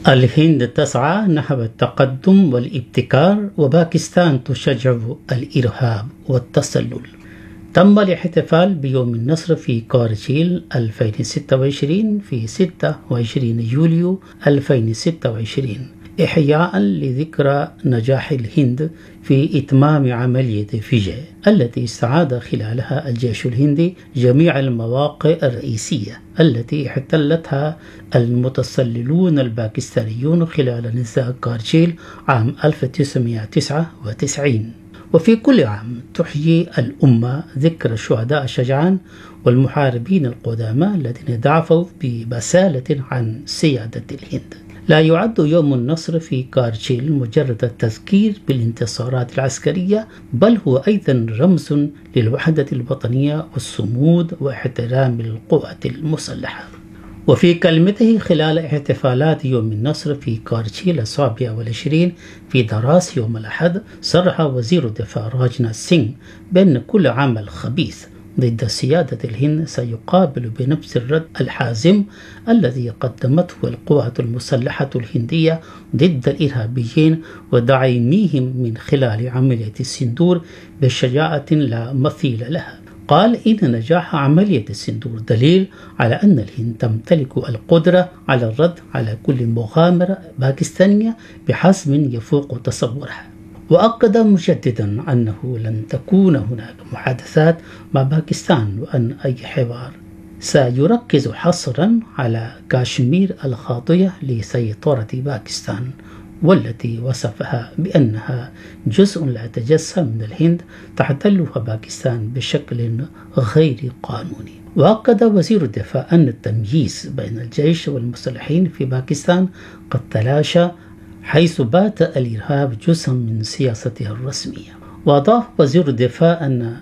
الهند تسعى نحو التقدم والابتكار، وباكستان تشجع الإرهاب والتسلل. تم الاحتفال بيوم النصر في كارجيل 2026 في 26 يوليو 2026 إحياء لذكرى نجاح الهند في إتمام عملية فيجي التي استعاد خلالها الجيش الهندي جميع المواقع الرئيسية التي احتلتها المتسللون الباكستانيون خلال نزاع كارجيل عام 1999. وفي كل عام تحيي الأمة ذكرى الشهداء الشجعان والمحاربين القدامى الذين دافعوا ببسالة عن سيادة الهند. لا يعد يوم النصر في كارجيل مجرد التذكير بالانتصارات العسكرية، بل هو أيضا رمز للوحدة الوطنية والصمود واحترام القوات المسلحة. وفي كلمته خلال احتفالات يوم النصر في كارجيل 27 في دراس يوم الأحد، صرح وزير الدفاع راجناث سينغ بأن كل عمل خبيث ضد سيادة الهند سيقابل بنفس الرد الحازم الذي قدمته القوات المسلحة الهندية ضد الإرهابيين ودعيميهم من خلال عملية السندور بشجاعة لا مثيل لها. قال إن نجاح عملية السندور دليل على أن الهند تمتلك القدرة على الرد على كل مغامرة باكستانية بحجم يفوق تصورها. وأكد مجددا أنه لن تكون هناك محادثات مع باكستان، وأن أي حوار سيركز حصرا على كاشمير الخاضية لسيطرة باكستان، والتي وصفها بأنها جزء لا يتجزأ من الهند تحتلها باكستان بشكل غير قانوني. وأكد وزير الدفاع أن التمييز بين الجيش والمسلحين في باكستان قد تلاشى، حيث بات الإرهاب جزءا من سياسته الرسمية. وأضاف وزير الدفاع أن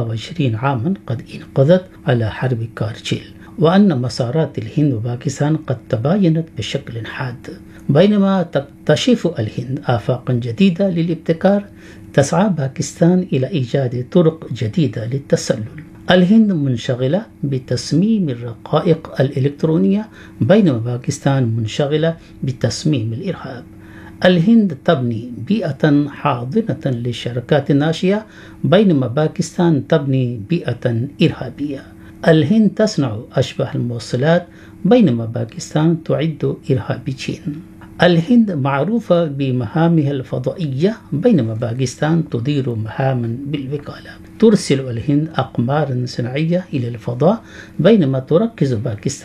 27 عاما قد انقضت على حرب كارجيل، وأن مسارات الهند وباكستان قد تباينت بشكل حاد. بينما تكتشف الهند آفاقا جديدة للابتكار، تسعى باكستان إلى إيجاد طرق جديدة للتسلل. الهند منشغلة بتصميم الرقائق الإلكترونية، بينما باكستان منشغلة بتصميم الإرهاب. الهند تبني بيئة حاضنة للشركات الناشئة، بينما باكستان تبني بيئة إرهابية. الهند تصنع أشباه الموصلات، بينما باكستان تعد إرهابيين. الهند معروفة بمهامها الفضائية، بينما باكستان تدير مهاما بالوكالة. ترسل الهند أقمارا صناعية إلى الفضاء، بينما تركز باكستان